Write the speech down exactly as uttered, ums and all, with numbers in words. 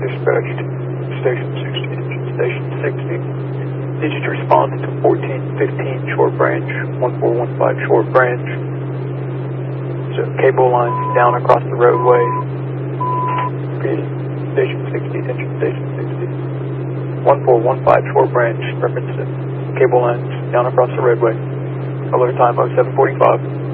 Dispatched, Station sixty, Station sixty. Need you to respond to fourteen fifteen Short Branch, one four one five Short Branch. So cable lines down across the roadway. Repeat, Station sixty, Attention Station sixty. one four one five Short Branch, reference cable lines down across the roadway. Alert time oh seven forty-five.